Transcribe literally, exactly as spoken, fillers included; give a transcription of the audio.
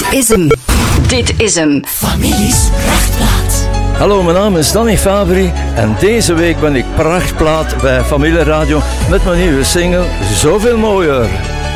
is hem. Dit is hem. Families Prachtplaat. Hallo, mijn naam is Danny Fabri en deze week ben ik prachtplaat bij Familie Radio met mijn nieuwe single Zoveel Mooier.